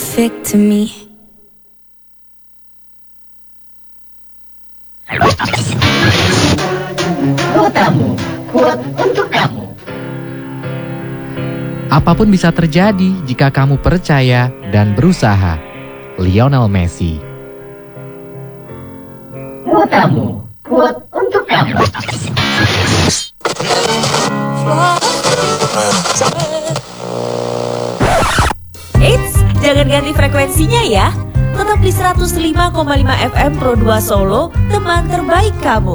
perfect to me. Kuotamu, kuat untuk kamu. Apapun bisa terjadi jika kamu percaya dan berusaha. Lionel Messi. Kuotamu, kuat untuk kamu. Eits, jangan ganti frekuensinya ya. Tetap di 105,5 FM Pro 2 Solo, teman terbaik kamu.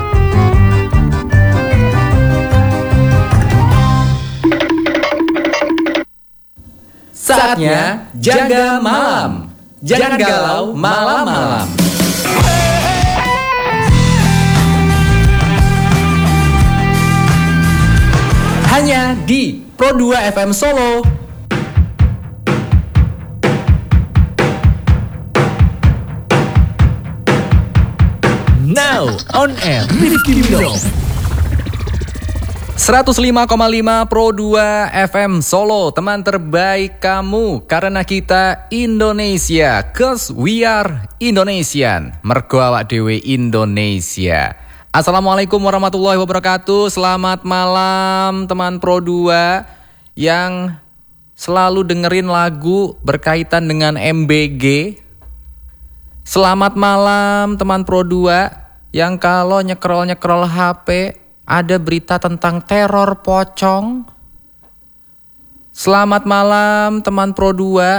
Saatnya jaga malam. Jangan galau malam-malam. Hanya di Pro 2 FM Solo. Now on air Rifki Mino. 105,5 Pro 2 FM Solo, teman terbaik kamu. Karena kita Indonesia, cause we are Indonesian. Mergo awak dhewe Indonesia. Assalamualaikum warahmatullahi wabarakatuh. Selamat malam teman Pro 2 yang selalu dengerin lagu berkaitan dengan MBG. Selamat malam teman Pro 2 yang kalau nyekrol-nyekrol HP ada berita tentang teror pocong. Selamat malam teman Pro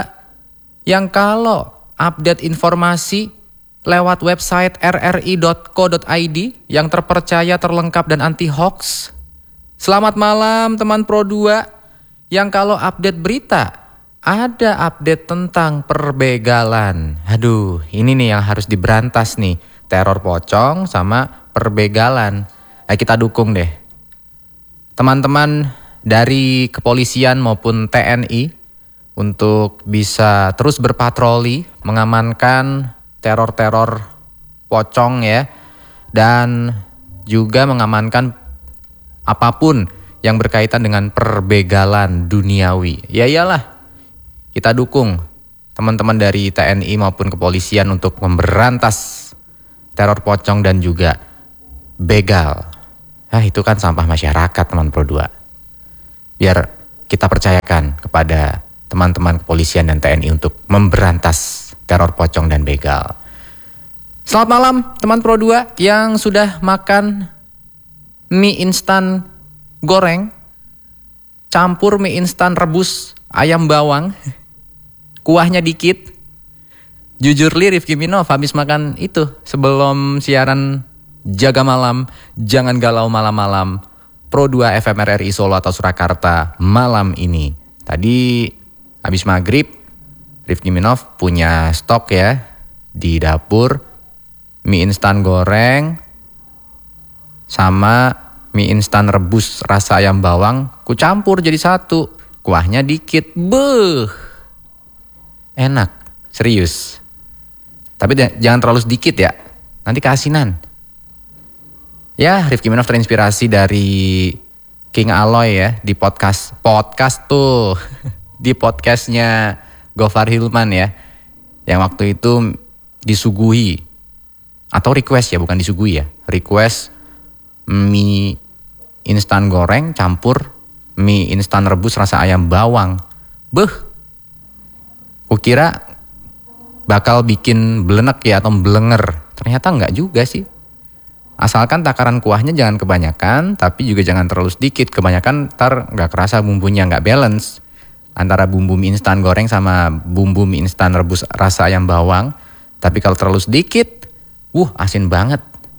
2 yang kalau update informasi lewat website rri.co.id yang terpercaya, terlengkap dan anti hoax. Selamat malam teman Pro 2 yang kalau update berita ada update tentang perbegalan. Aduh, ini nih yang harus diberantas nih, teror pocong sama perbegalan. Ayo kita dukung deh teman-teman dari kepolisian maupun TNI untuk bisa terus berpatroli mengamankan teror-teror pocong ya, dan juga mengamankan apapun yang berkaitan dengan perbegalan duniawi. Ya iyalah, kita dukung teman-teman dari TNI maupun kepolisian untuk memberantas teror pocong dan juga begal. Itu kan sampah masyarakat teman Pro 2. Biar kita percayakan kepada teman-teman kepolisian dan TNI untuk memberantas teror pocong dan begal. Selamat malam teman Pro 2 yang sudah makan mie instan goreng campur mie instan rebus ayam bawang, kuahnya dikit. Jujur li Rifki Mino habis makan itu sebelum siaran jaga malam, jangan galau malam-malam Pro 2 FM RRI Solo atau Surakarta malam ini. Tadi habis maghrib Rifki Minov punya stok ya di dapur, mie instan goreng sama mie instan rebus rasa ayam bawang, ku campur jadi satu, kuahnya dikit, beuh, enak, serius. Tapi jangan terlalu sedikit ya, nanti keasinan. Ya, Rifki Minov terinspirasi dari King Aloy ya di podcast tuh di podcastnya Gofar Hilman ya, yang waktu itu disuguhi atau request ya, bukan disuguhi ya, request mie instan goreng campur mie instan rebus rasa ayam bawang. Kukira bakal bikin belenek ya atau belenger, ternyata enggak juga sih. Asalkan takaran kuahnya jangan kebanyakan, tapi juga jangan terlalu sedikit. Kebanyakan ntar enggak kerasa bumbunya, enggak balance antara bumbu mie instan goreng sama bumbu mie instan rebus rasa ayam bawang. Tapi kalau terlalu sedikit, asin banget.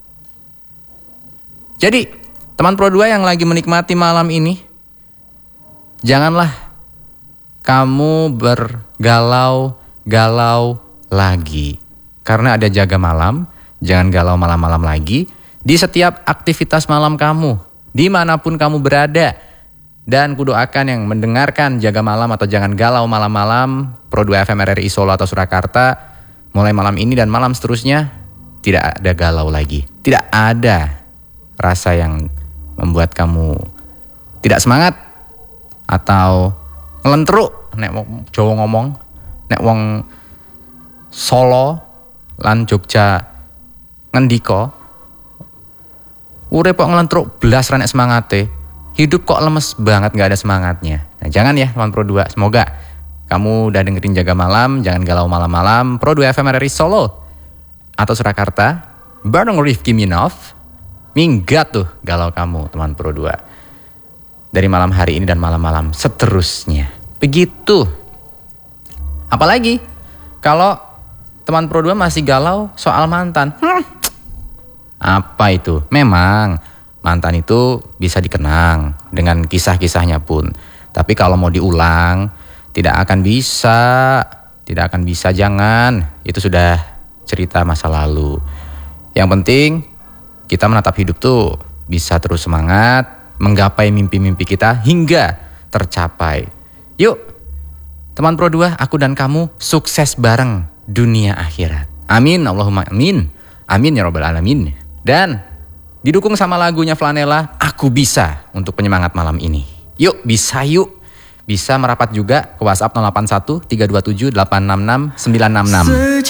Jadi, teman Pro 2 yang lagi menikmati malam ini, janganlah kamu bergalau-galau lagi. Karena ada jaga malam, jangan galau malam-malam lagi. Di setiap aktivitas malam kamu, dimanapun kamu berada. Dan kudoakan yang mendengarkan jaga malam atau jangan galau malam-malam Pro 2 FM RRI Solo atau Surakarta, mulai malam ini dan malam seterusnya tidak ada galau lagi. Tidak ada rasa yang membuat kamu tidak semangat atau ngelentruk, nek Jawa ngomong, nek wong Solo lan Jogja ngendika urip kok nglentruk blas ra nek semangate, hidup kok lemes banget gak ada semangatnya. Nah, jangan ya teman Pro 2, semoga kamu udah dengerin Jaga Malam, jangan galau malam-malam. Pro 2 FM RRI Solo atau Surakarta bareng Rifki Minov. Minggat tuh galau kamu teman Pro 2. Dari malam hari ini dan malam-malam seterusnya. Begitu. Apalagi kalau teman Pro 2 masih galau soal mantan. Apa itu? Memang mantan itu bisa dikenang dengan kisah-kisahnya pun. Tapi kalau mau diulang tidak akan bisa. Tidak akan bisa, jangan. Itu sudah cerita masa lalu. Yang penting kita menatap hidup tuh bisa terus semangat, menggapai mimpi-mimpi kita hingga tercapai. Yuk, teman Pro 2, aku dan kamu sukses bareng dunia akhirat. Amin, Allahumma amin. Amin ya Rabbal Alamin. Dan didukung sama lagunya Flanela, Aku Bisa untuk penyemangat malam ini. Yuk, bisa yuk. Bisa merapat juga ke WhatsApp 081 327 866 966.